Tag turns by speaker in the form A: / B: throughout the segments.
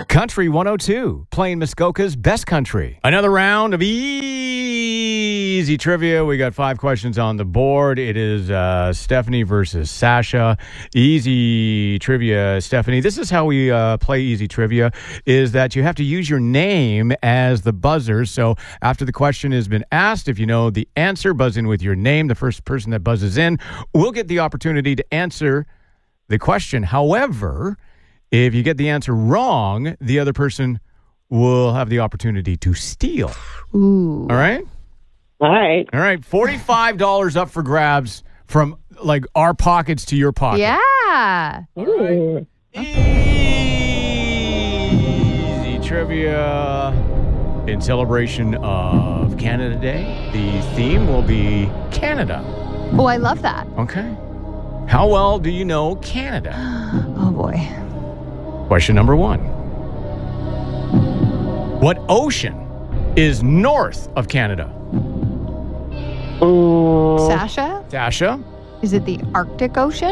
A: Country 102, playing Muskoka's best country. Another round of easy trivia. We got 5 questions on the board. It is Stephanie versus Sasha. Easy trivia, Stephanie. This is how we play easy trivia, is that you have to use your name as the buzzer. So after the question has been asked, if you know the answer, buzz in with your name. The first person that buzzes in will get the opportunity to answer the question. However, if you get the answer wrong, the other person will have the opportunity to steal.
B: Ooh.
A: All right?
C: All right.
A: All right. $45 up for grabs from, like, our pockets to your pocket.
B: Yeah.
C: Ooh.
A: Easy trivia in celebration of Canada Day. The theme will be Canada.
B: Oh, I love that.
A: Okay. How well do you know Canada?
B: Oh, boy.
A: Question number 1. What ocean is north of Canada?
B: Sasha?
A: Sasha?
B: Is it the Arctic Ocean?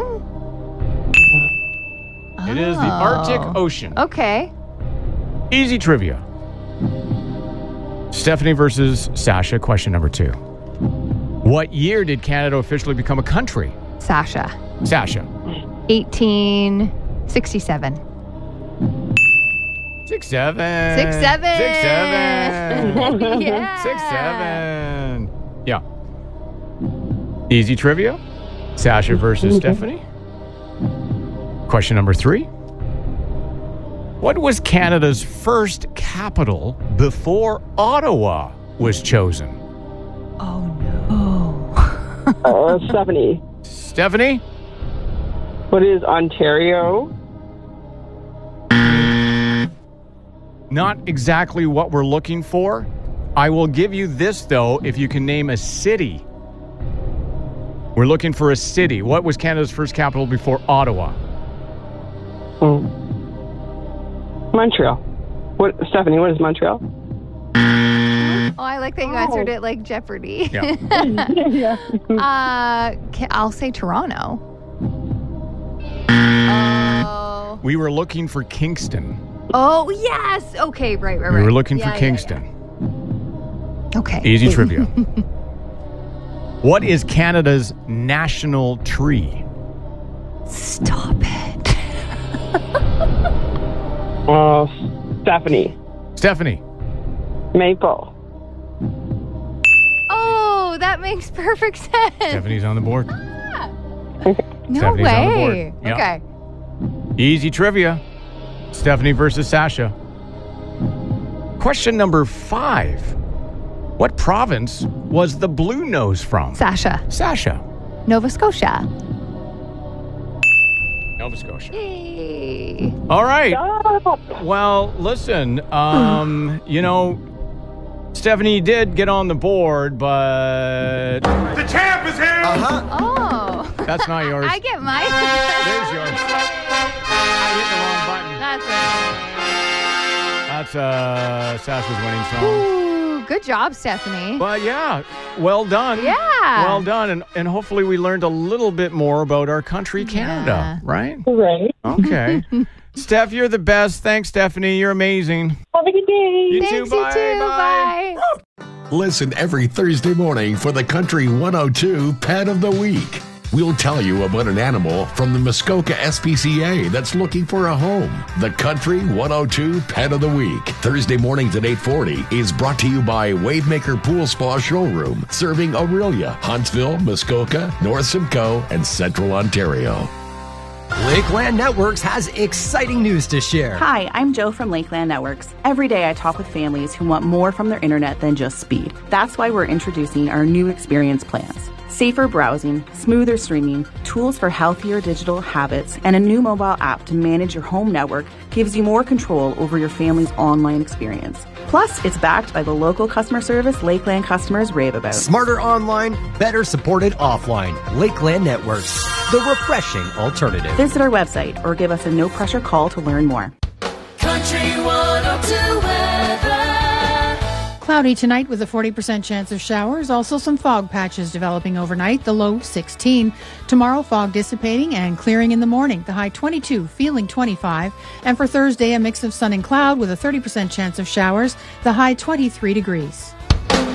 A: It is the Arctic Ocean.
B: Okay.
A: Easy trivia. Stephanie versus Sasha. Question number 2. What year did Canada officially become a country?
B: Sasha.
A: Sasha.
B: 1867.
A: 6 7.
B: 6 7.
A: 6 7.
B: Yeah.
A: 6 7. Yeah. Easy trivia. Sasha versus Stephanie. Question number 3. What was Canada's first capital before Ottawa was chosen?
B: Oh, no.
C: Stephanie.
A: Stephanie?
C: What is Ontario?
A: Not exactly what we're looking for. I will give you this, though, if you can name a city. We're looking for a city. What was Canada's first capital before Ottawa?
C: Montreal. Stephanie, what is Montreal?
B: Oh, I like that you answered it like Jeopardy.
A: Yeah.
B: I'll say Toronto. Oh.
A: We were looking for Kingston.
B: Oh, yes. Okay, right.
A: We were looking for Kingston.
B: Yeah. Okay.
A: Easy trivia. What is Canada's national tree?
B: Stop it.
C: Stephanie.
A: Stephanie.
C: Maple.
B: Oh, that makes perfect sense.
A: Stephanie's on the board.
B: No
A: Stephanie's
B: way.
A: on the board. Yeah.
B: Okay.
A: Easy trivia. Stephanie versus Sasha. Question number 5. What province was the blue nose from?
B: Sasha.
A: Sasha.
B: Nova Scotia.
A: Nova Scotia.
B: Yay.
A: All right.
C: Stop.
A: Well, listen, you know, Stephanie did get on the board, but
D: The champ is here!
B: Oh.
A: that's not yours.
B: I get mine.
A: There's yours. I hit the wrong button. That's Sasha's winning song.
B: Ooh, good job, Stephanie.
A: But yeah, well done.
B: Yeah.
A: Well done. And hopefully we learned a little bit more about our country, Canada, right?
C: Right.
A: Okay. Steph, you're the best. Thanks, Stephanie. You're amazing.
C: Have a good day.
A: You
B: Thanks,
A: too. Bye.
B: you too.
A: Bye.
B: Bye.
E: Listen every Thursday morning for the Country 102 Pet of the Week. We'll tell you about an animal from the Muskoka SPCA that's looking for a home. The Country 102 Pet of the Week, Thursday mornings at 8:40, is brought to you by Wavemaker Pool Spa Showroom, serving Aurelia, Huntsville, Muskoka, North Simcoe, and Central Ontario.
F: Lakeland Networks has exciting news to share.
G: Hi, I'm Joe from Lakeland Networks. Every day I talk with families who want more from their internet than just speed. That's why we're introducing our new experience plans. Safer browsing, smoother streaming, tools for healthier digital habits, and a new mobile app to manage your home network gives you more control over your family's online experience. Plus, it's backed by the local customer service Lakeland customers rave about.
F: Smarter online, better supported offline. Lakeland Networks, the refreshing alternative.
G: Visit our website or give us a no-pressure call to learn more.
H: Country 102 weather.
D: Cloudy tonight with a 40% chance of showers. Also some fog patches developing overnight, the low 16. Tomorrow, fog dissipating and clearing in the morning, the high 22, feeling 25. And for Thursday, a mix of sun and cloud with a 30% chance of showers, the high 23 degrees.